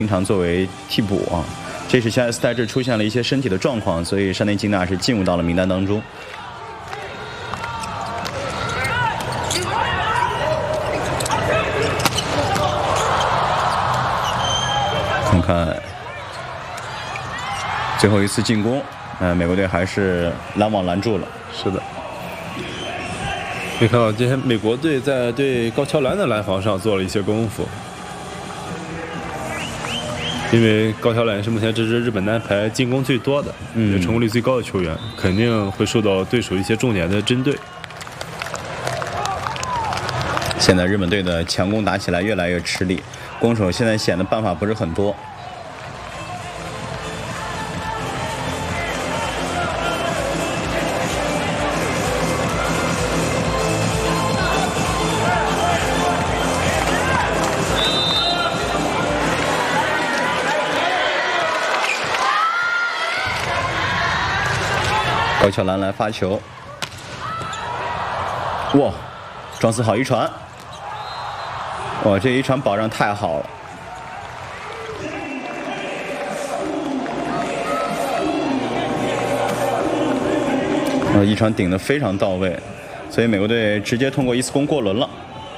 经常作为替补啊。这是现在斯泰治出现了一些身体的状况，所以山内金娜是进入到了名单当中。看看最后一次进攻，美国队还是拦网拦住了。 是的。可以看到今天美国队在对高桥兰的拦防上做了一些功夫。因为高桥兰是目前这支日本男排进攻最多的，也成功率最高的球员，肯定会受到对手一些重点的针对。 现在日本队的强攻打起来越来越吃力，攻手现在显得办法不是很多。高桥兰来发球，哇，庄司好一传，哇，这一传保障太好了。一传顶得非常到位，所以美国队直接通过一次攻过轮了。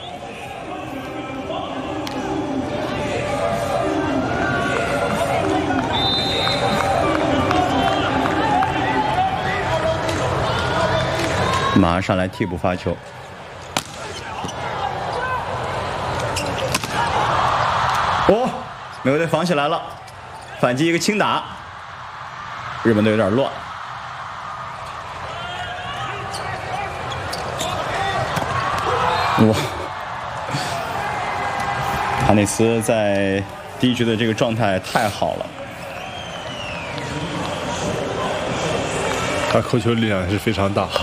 马上上来替补发球，美国队防起来了，反击一个轻打，日本队有点乱。哇，哈内斯在第一局的这个状态太好了， 他扣球力量也是非常大。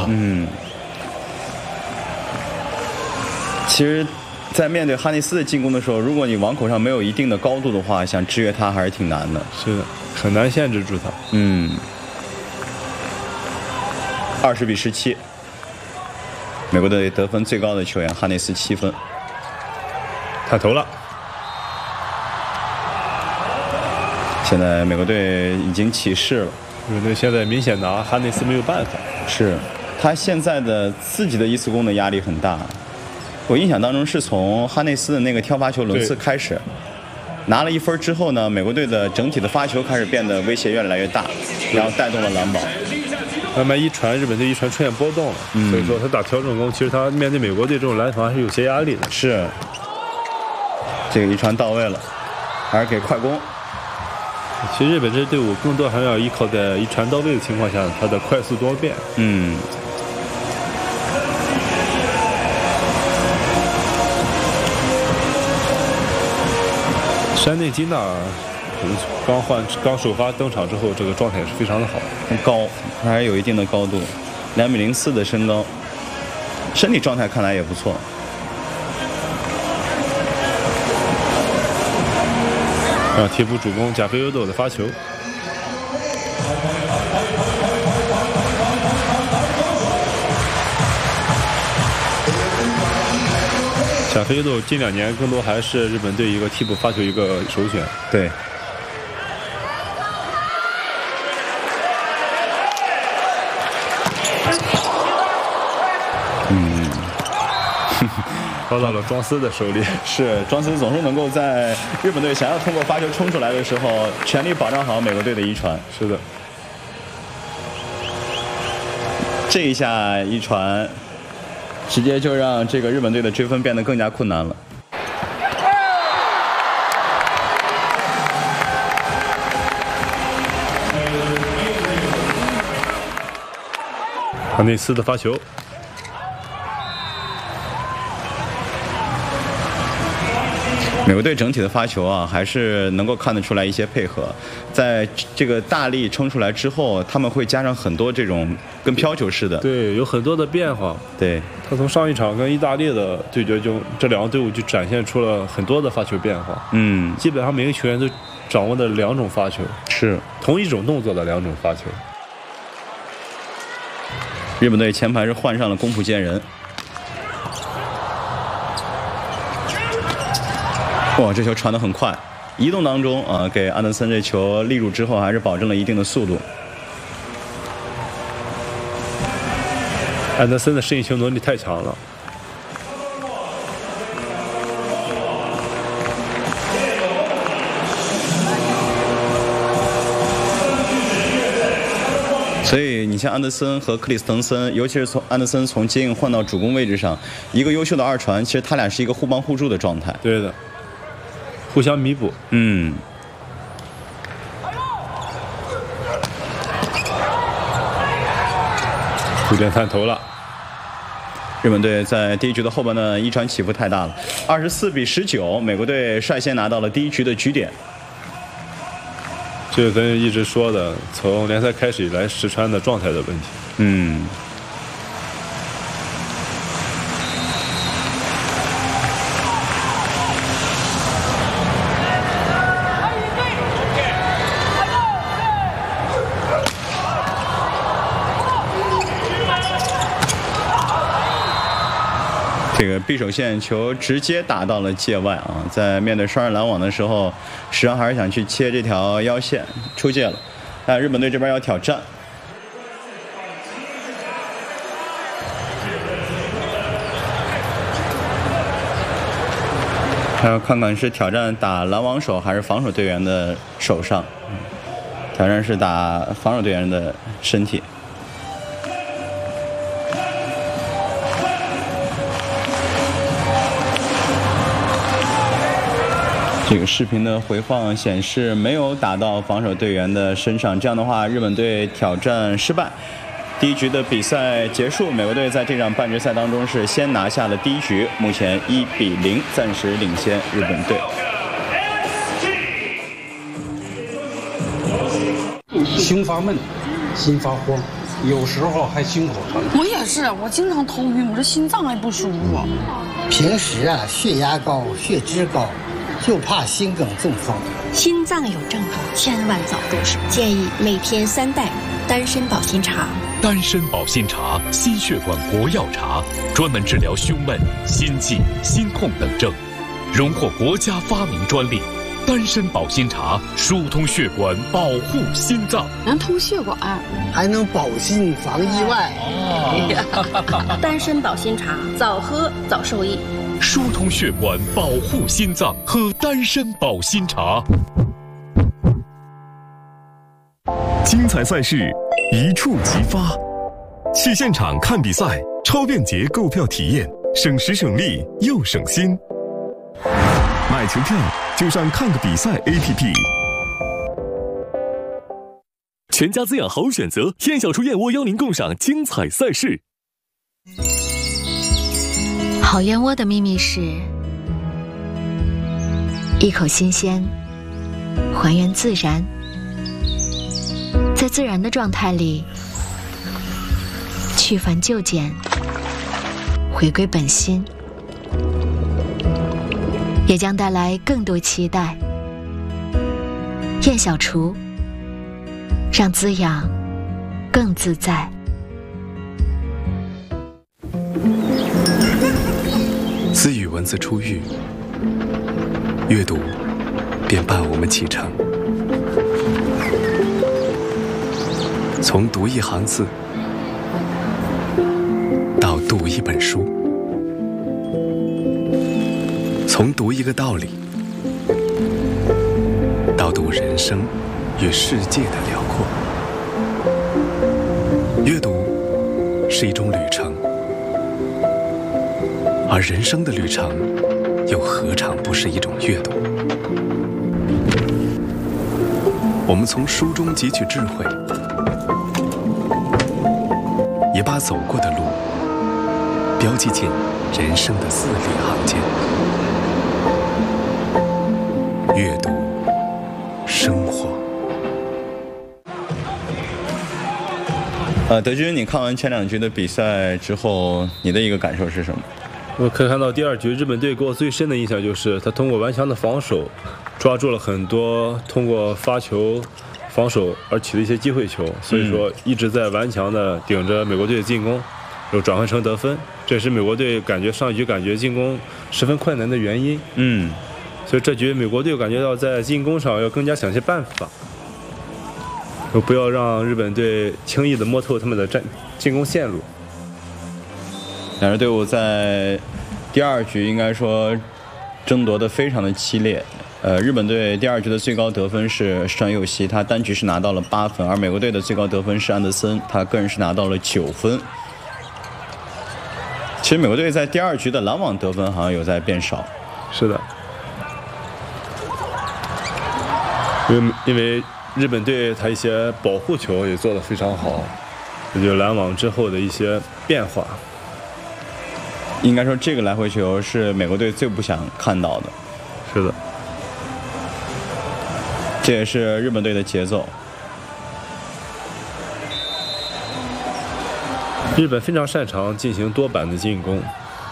其实，在面对哈内斯的进攻的时候，如果你网口上没有一定的高度的话，想制约他还是挺难的。 是的，很难限制住他。 20-17，美国队得分最高的球员哈内斯7分。 他投了。 现在美国队已经起势了。 日本队现在明显拿哈内斯没有办法。 是，他现在的自己的一次攻的压力很大。我印象当中是从哈内斯的那个挑发球轮次开始，拿了1分之后呢，美国队的整体的发球开始变得威胁越来越大，然后带动了拦网。 慢慢一传，日本队一传出现波动了，所以说他打调整攻，其实他面对美国队这种拦防还是有些压力的。 是，这个一传到位了，还是给快攻。 其实日本这支队伍更多还要依靠在一传到位的情况下，他的快速多变。山内金娜刚首发登场之后，这个状态也是非常的好， 很高，还是有一定的高度，2.04米的身高，身体状态看来也不错。 让替补主攻贾菲尤斗的发球。贾菲尤斗近2年更多还是日本队一个替补发球一个首选。 对。 抛到了庄司的手里。 是，庄司总是能够在日本队想要通过发球冲出来的时候，全力保障好美国队的一传。 是的。 这一下一传，直接就让这个日本队的追分变得更加困难了。 哈内斯的发球。 美国队整体的发球啊，还是能够看得出来一些配合。在这个大力冲出来之后，他们会加上很多这种跟飘球似的。 对，有很多的变化。 对， 他从上一场跟意大利的对决中，这2个队伍就展现出了很多的发球变化。基本上每个球员都掌握的2种发球， 是同一种动作的2种发球。 日本队前排是换上了宫浦健人。哇，这球传得很快， 移动当中给安德森这球立住之后，还是保证了一定的速度。 安德森的适应球能力太强了。 所以你像安德森和克里斯滕森，尤其是从安德森从接应换到主攻位置上，一个优秀的二传，其实他俩是一个互帮互助的状态。 对的，互相弥补。有点探头了。 日本队在第一局的后半段一传起伏太大了，24-19，美国队率先拿到了第一局的局点。 这个咱一直说的，从联赛开始以来石川的状态的问题。 这个匕首线球直接打到了界外啊！在面对双人拦网的时候，石川还是想去切这条腰线，出界了。但日本队这边要挑战，还要看看是挑战打拦网手还是防守队员的手上。挑战是打防守队员的身体。这个视频的回放显示没有打到防守队员的身上，这样的话，日本队挑战失败。第一局的比赛结束，美国队在这场半决赛当中是先拿下了第一局，目前1-0，暂时领先日本队。 心发闷，心发慌，有时候还心口疼。 我也是，我经常头晕，我这心脏还不舒服。 平时血压高，血脂高。就怕心梗中风， 心脏有症状千万早入手。建议每天3袋丹参保心茶。 丹参保心茶，心血管国药茶，专门治疗胸闷、心悸、心痛等症，荣获国家发明专利。丹参保心茶疏通血管，保护心脏， 能通血管， 还能保心防意外。 丹参保心茶，早喝早受益。 疏通血管，保护心脏，喝丹参保心茶。 精彩赛事一触即发，去现场看比赛，超便捷购票体验，省时省力又省心。买球票就上看个比赛 APP。 全家滋养好选择，燕小厨燕窝邀您共赏精彩赛事。 好燕窝的秘密是一口新鲜，还原自然，在自然的状态里去繁就简，回归本心，也将带来更多期待。燕小厨，让滋养更自在。 自与文字初遇，阅读便伴我们启程。从读一行字到读一本书，从读一个道理到读人生与世界的辽阔。阅读是一种旅程，而人生的旅程又何尝不是一种阅读？我们从书中汲取智慧，也把走过的路标记进人生的字里行间。阅读，生活。 德军，你看完前两局的比赛之后，你的一个感受是什么？ 我可以看到第二局日本队给我最深的印象就是他通过顽强的防守，抓住了很多通过发球防守而起的一些机会球，所以说一直在顽强的顶着美国队的进攻，又转换成得分，这也是美国队感觉上一局感觉进攻十分困难的原因。 所以这局美国队感觉到在进攻上要更加想些办法，不要让日本队轻易的摸透他们的进攻线路。 两支队伍在第2局应该说争夺的非常的激烈。日本队第2局的最高得分是石川佑希，他单局是拿到了8分，而美国队的最高得分是安德森，他个人是拿到了9分。其实美国队在第2局的拦网得分好像有在变少。 是的，因为日本队他一些保护球也做得非常好，这就拦网之后的一些变化。 应该说这个来回球是美国队最不想看到的。 是的， 这也是日本队的节奏。 日本非常擅长进行多板的进攻，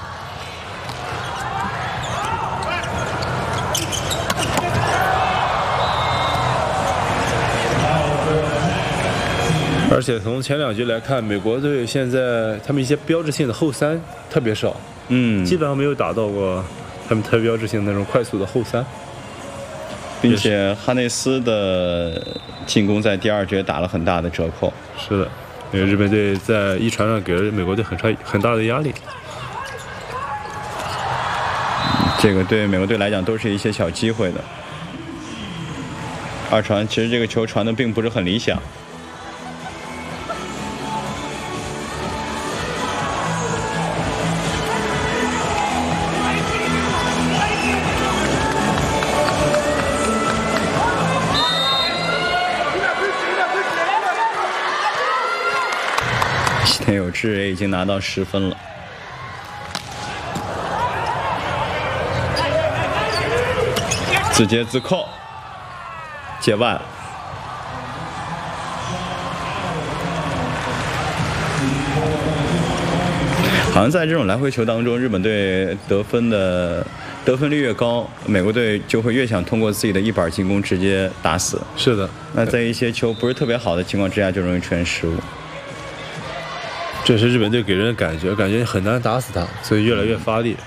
而且从前2局来看，美国队现在他们一些标志性的后三特别少，基本上没有打到过他们特标志性的那种快速的后三， 并且哈内斯的进攻在第2局打了很大的折扣。 是的，因为日本队在一传上给了美国队很大的压力。 这个对美国队来讲都是一些小机会的。2传其实这个球传的并不是很理想。西田有志也已经拿到10分了。自接自扣，界外了。好像在这种来回球当中，日本队得分率越高，美国队就会越想通过自己的一板进攻直接打死。 是的， 那在一些球不是特别好的情况之下，就容易出现失误。 这是日本队给人的感觉很难打死他，所以越来越发力。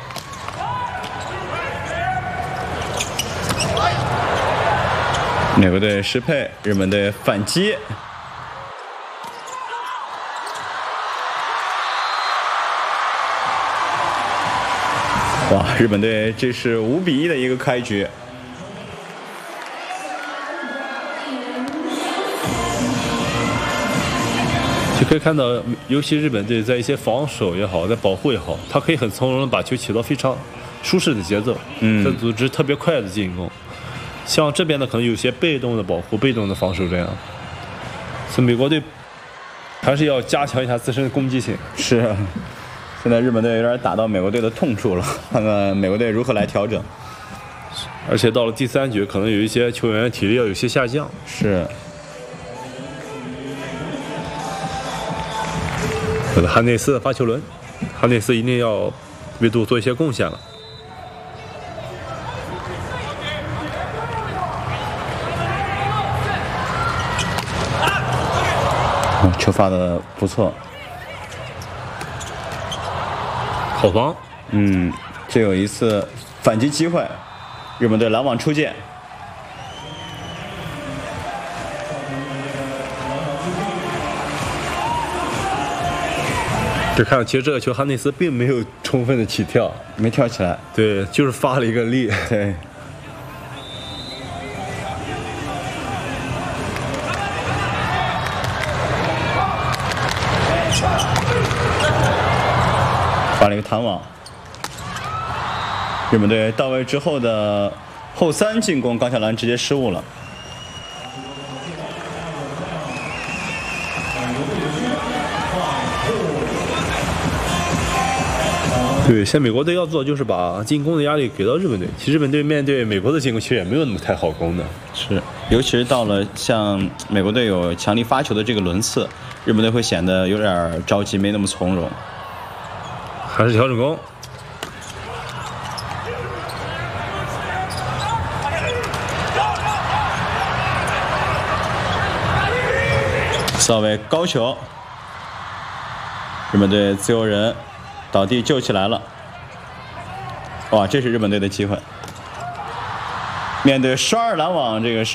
美国队失配，日本队反击。哇，日本队这是5-1的一个开局。 就可以看到，尤其日本队在一些防守也好，在保护也好，他可以很从容的把球起到非常舒适的节奏，在组织特别快的进攻。像这边呢，可能有些被动的保护、被动的防守这样。所以美国队还是要加强一下自身的攻击性。 是，现在日本队有点打到美国队的痛处了，看看美国队如何来调整。 而且到了第3局，可能有一些球员体力要有些下降。 是。 哈内斯的发球轮，哈内斯一定要为队伍做一些贡献了。 球发的不错， 好防。 这有一次反击机会，日本队拦网出界。 只看，其实这个球哈内斯并没有充分的起跳， 没跳起来。 对，就是发了一个力。 对。发了一个弹网。日本队到位之后的后3进攻，冈晓兰直接失误了。 对，现在美国队要做就是把进攻的压力给到日本队。其实日本队面对美国的进攻，其实也没有那么太好攻的。 是，尤其是到了像美国队有强力发球的这个轮次，日本队会显得有点着急，没那么从容。 还是调整攻。 稍微高球，日本队自由人倒地救起来了。哇，这是日本队的机会。 面对双二篮网这个